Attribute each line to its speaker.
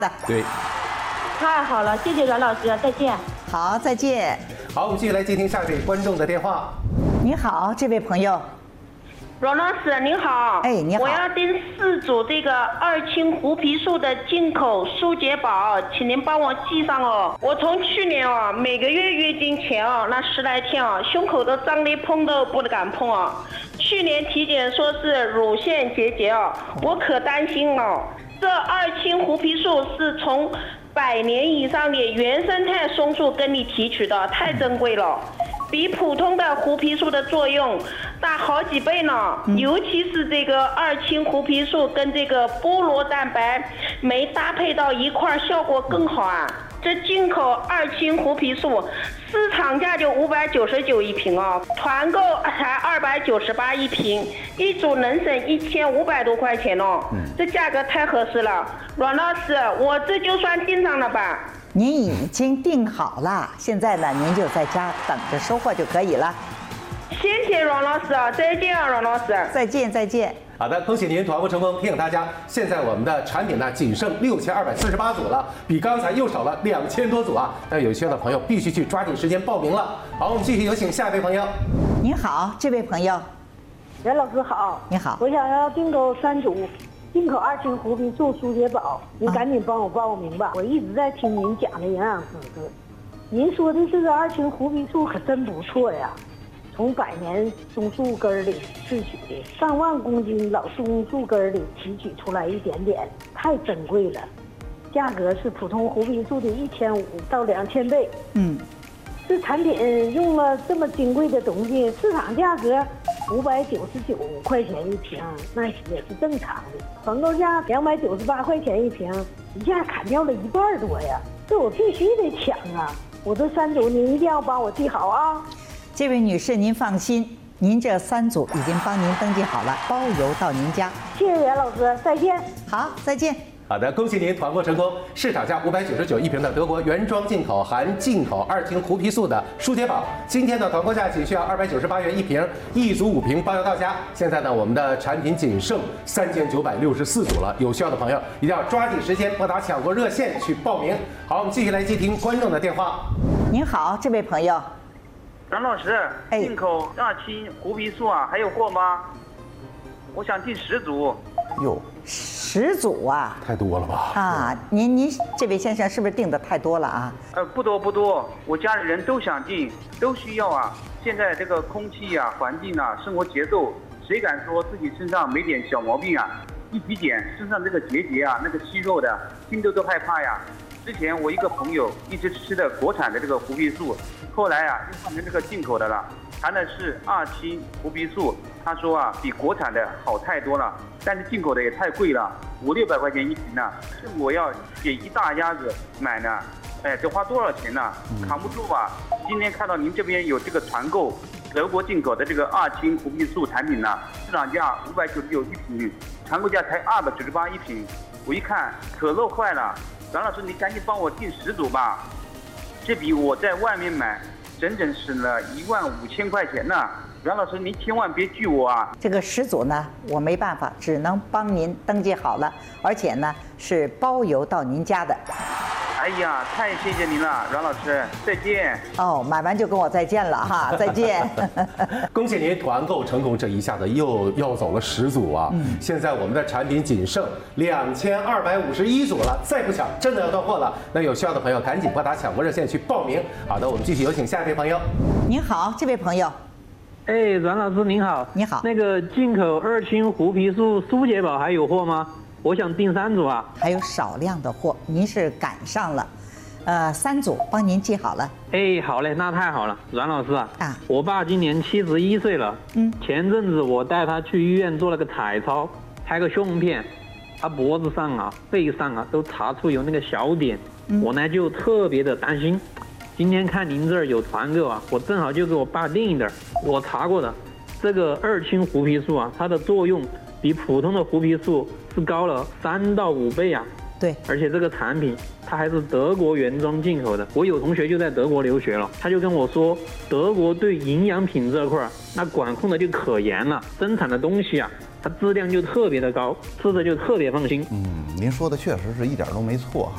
Speaker 1: 对，
Speaker 2: 太好了，谢谢阮老师，再见。
Speaker 3: 好，再见。
Speaker 1: 好，我们继续来接听下一位观众的电话。
Speaker 3: 你好，这位朋友。
Speaker 2: 阮老师您好，
Speaker 3: 哎，你好，
Speaker 2: 我要订4组这个二青胡皮素的进口舒洁宝，请您帮我记上哦。我从去年每个月月经前那10来天胸口都胀得碰都不敢碰去年体检说是乳腺结节我可担心了。这二青胡皮素是从100年以上的原生态松树根里提取的，太珍贵了。比普通的胡皮素的作用大好几倍呢，尤其是这个二青胡皮素跟这个菠萝蛋白酶搭配到一块，效果更好这进口二青胡皮素市场价就599一瓶团购才298一瓶，一组能省1500多块钱这价格太合适了。阮老师，我这就算订上了吧？
Speaker 3: 您已经订好了，现在呢，您就在家等着收货就可以了。
Speaker 2: 谢谢阮老师再见阮老师。
Speaker 3: 再见，再见。
Speaker 1: 好的，恭喜您团购成功！提醒大家，现在我们的产品呢仅剩6248组了，比刚才又少了2000多组但有需要的朋友必须去抓紧时间报名了。好，我们继续有请下一位朋友。
Speaker 3: 您好，这位朋友。
Speaker 4: 袁老师好。
Speaker 3: 你好，
Speaker 4: 我想要订购3组进口二青胡皮素舒洁宝，您赶紧帮我报名吧。我一直在听您讲的营养知识，您说的这个二青胡皮素可真不错呀。从100年松树根里萃取的，上万公斤老松树根里提取出来一点点，太珍贵了。价格是普通胡皮素的1500到2000倍。这产品用了这么金贵的东西，市场价格599块钱一瓶，那也是正常的。团购价298块钱一瓶，一下砍掉了1半多呀！这我必须得抢我这3组您一定要帮我记好
Speaker 3: 这位女士，您放心，您这3组已经帮您登记好了，包邮到您家。
Speaker 4: 谢谢袁老师，再见。
Speaker 3: 好，再见。
Speaker 1: 好的，恭喜您团购成功！市场价599一瓶的德国原装进口含进口二青胡皮素的舒洁宝，今天的团购价仅需要298元一瓶，一组5瓶包邮到家。现在呢，我们的产品仅剩3964组了，有需要的朋友一定要抓紧时间拨打抢购热线去报名。好，我们继续来接听观众的电话。
Speaker 3: 您好，这位朋友。
Speaker 5: 阮老师，进口二青胡皮素还有货吗？我想订10组。
Speaker 3: 哟，10组
Speaker 1: 太多了吧？
Speaker 3: 您这位先生是不是订的太多了
Speaker 5: 不多，我家里人都想订，都需要现在这个空气环境生活节奏，谁敢说自己身上没点小毛病一体检身上这个结节那个息肉的，听都害怕之前我一个朋友一直吃的国产的这个胡皮素，后来又换成这个进口的了，含的是二青胡皮素，他说比国产的好太多了，但是进口的也太贵了，500-600块钱一瓶呢，是我要给一大家子买呢，得花多少钱呢？扛不住今天看到您这边有这个团购德国进口的这个二青胡皮素产品呢，市场价599一瓶，团购价才298一瓶，我一看可乐坏了。阮老师，你赶紧帮我订10组吧，这比我在外面买整整省了15000块钱呢。阮老师，您千万别拒我
Speaker 3: 这个10组呢，我没办法，只能帮您登记好了，而且呢是包邮到您家的。
Speaker 5: 哎呀，太谢谢您了，阮老师，再见。
Speaker 3: 买完就跟我再见了再见。
Speaker 1: 恭喜您团购成功，这一下子又要走了10组现在我们的产品仅剩2251组了，再不抢真的要断货了。那有需要的朋友赶紧拨打抢购热线去报名。好的，我们继续有请下一位朋友。
Speaker 3: 您好，这位朋友。
Speaker 6: 阮老师您好。
Speaker 3: 你好。
Speaker 6: 那个进口二青胡皮素舒洁宝还有货吗？我想订3组
Speaker 3: 还有少量的货，您是赶上了，3组帮您记好了。
Speaker 6: 好嘞，那太好了，阮老师我爸今年71岁了，前阵子我带他去医院做了个彩超，拍个胸片，他脖子上背上都查出有那个小点，我呢就特别的担心。今天看您这儿有团购我正好就给我爸订一点。我查过的，这个二青胡皮素它的作用比普通的胡皮素是高了3到5倍
Speaker 3: 对，
Speaker 6: 而且这个产品它还是德国原装进口的。我有同学就在德国留学了，他就跟我说，德国对营养品这块那管控的就可严了，生产的东西它质量就特别的高，吃的就特别放心。
Speaker 7: 您说的确实是一点都没错